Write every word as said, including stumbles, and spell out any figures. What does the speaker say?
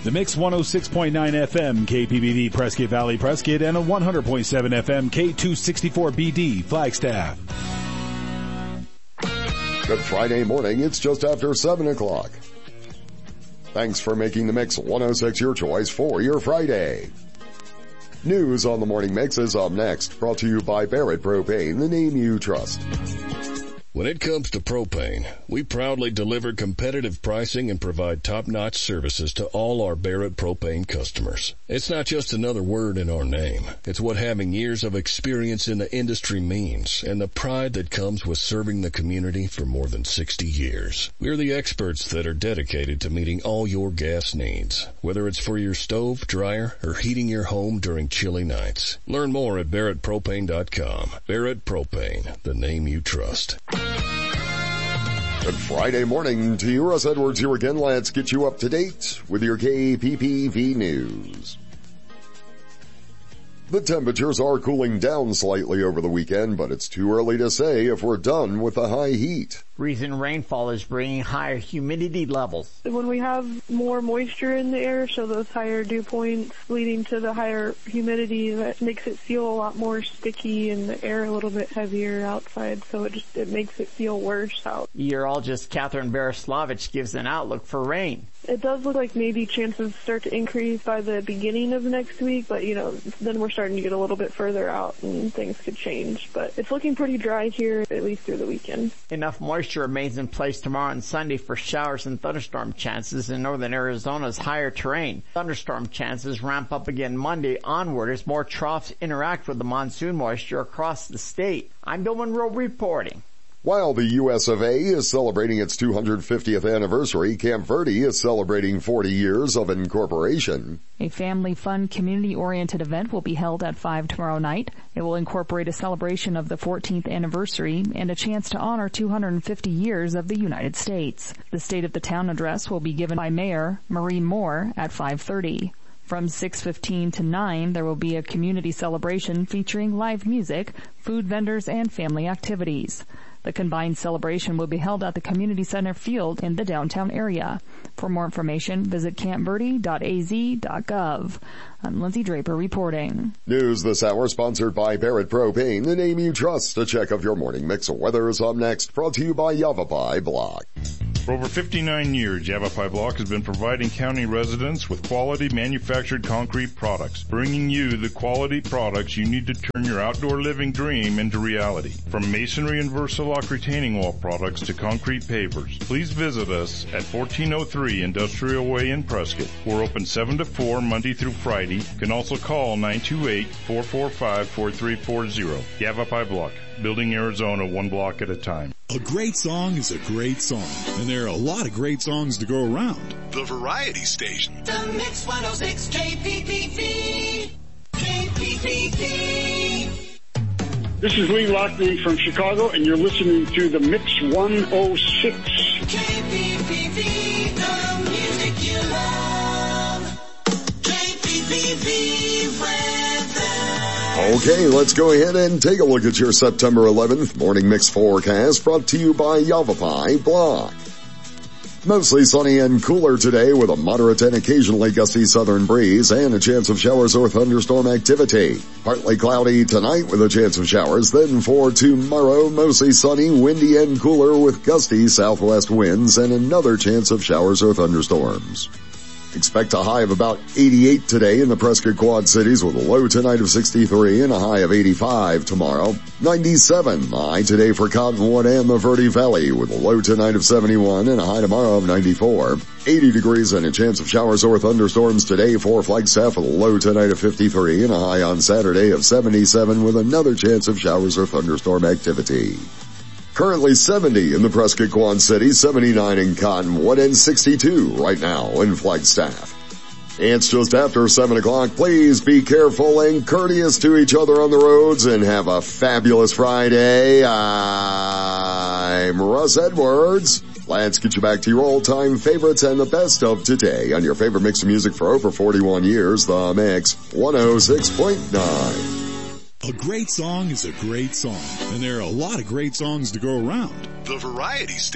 The Mix one oh six point nine F M, K P B D, Prescott Valley, Prescott, and a one hundred point seven F M, K two sixty-four B D, Flagstaff. Good Friday morning. It's just after seven o'clock. Thanks for making the Mix one oh six your choice for your Friday. News on the Morning Mix is up next, brought to you by Barrett Propane, the name you trust. When it comes to propane, we proudly deliver competitive pricing and provide top-notch services to all our Barrett Propane customers. It's not just another word in our name. It's what having years of experience in the industry means, and the pride that comes with serving the community for more than sixty years. We're the experts that are dedicated to meeting all your gas needs, whether it's for your stove, dryer, or heating your home during chilly nights. Learn more at barrett propane dot com. Barrett Propane, the name you trust. Good Friday morning to you. Russ Edwards here again. Let's get you up to date with your K P P V news. The temperatures are cooling down slightly over the weekend, but it's too early to say if we're done with the high heat. Recent rainfall is bringing higher humidity levels. When we have more moisture in the air, so those higher dew points leading to the higher humidity, that makes it feel a lot more sticky and the air a little bit heavier outside, so it just it makes it feel worse out. Meteorologist Catherine Bereslavich gives an outlook for rain. It does look like maybe chances start to increase by the beginning of next week, but, you know, then we're starting to get a little bit further out and things could change. But it's looking pretty dry here, at least through the weekend. Enough moisture remains in place tomorrow and Sunday for showers and thunderstorm chances in northern Arizona's higher terrain. Thunderstorm chances ramp up again Monday onward as more troughs interact with the monsoon moisture across the state. I'm Bill Monroe reporting. While the U S of A is celebrating its two hundred fiftieth anniversary, Camp Verde is celebrating forty years of incorporation. A family fun, community-oriented event will be held at five tomorrow night. It will incorporate a celebration of the fourteenth anniversary and a chance to honor two hundred fifty years of the United States. The State of the Town address will be given by Mayor Marie Moore at five thirty. From six fifteen to nine, there will be a community celebration featuring live music, food vendors, and family activities. The combined celebration will be held at the Community Center Field in the downtown area. For more information, visit camp verde dot a z dot gov. I'm Lindsay Draper reporting. News this hour sponsored by Barrett Propane, the name you trust. A check of your morning mix of weather is up next, brought to you by Yavapai Block. For over fifty-nine years, Yavapai Block has been providing county residents with quality manufactured concrete products, bringing you the quality products you need to turn your outdoor living dream into reality. From masonry and Versalock retaining wall products to concrete pavers, please visit us at fourteen oh three Industrial Way in Prescott. We're open seven to four Monday through Friday. You can also call nine two eight, four four five, four three four zero. Yavapai Block, building Arizona one block at a time. A great song is a great song, and there are a lot of great songs to go around. The Variety Station. The Mix one oh six K P P V. K P P V. This is Lee Lockney from Chicago, and you're listening to the Mix one oh six. K P P V, the music you love. K P P V weather. Okay, let's go ahead and take a look at your September eleventh morning mix forecast, brought to you by Yavapai Block. Mostly sunny and cooler today with a moderate and occasionally gusty southern breeze and a chance of showers or thunderstorm activity. Partly cloudy tonight with a chance of showers. Then for tomorrow, mostly sunny, windy and cooler with gusty southwest winds and another chance of showers or thunderstorms. Expect a high of about eighty-eight today in the Prescott Quad Cities with a low tonight of sixty-three and a high of eighty-five tomorrow. ninety-seven high today for Cottonwood and the Verde Valley with a low tonight of seventy-one and a high tomorrow of ninety-four. eighty degrees and a chance of showers or thunderstorms today for Flagstaff with a low tonight of fifty-three and a high on Saturday of seventy-seven with another chance of showers or thunderstorm activity. Currently seventy in the Prescott Quad City, seventy-nine in Cottonwood, and sixty-two right now in Flagstaff. It's just after seven o'clock. Please be careful and courteous to each other on the roads and have a fabulous Friday. I'm Russ Edwards. Let's get you back to your all-time favorites and the best of today on your favorite mix of music for over forty-one years, The Mix one oh six point nine. A great song is a great song, and there are a lot of great songs to go around. The Variety Station.